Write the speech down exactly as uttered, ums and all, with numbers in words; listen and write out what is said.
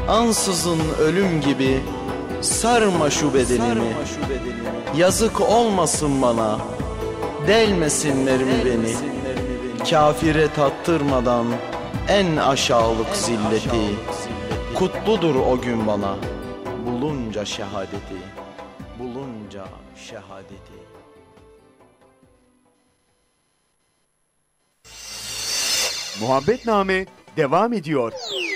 Ansızın ölüm gibi sarma şu bedenimi. Yazık olmasın bana, delmesinler mi beni? Kafire tattırmadan en aşağılık zilleti. Kutludur o gün bana, bulunca şehadeti, bulunca şehadeti. Muhabbetname devam ediyor.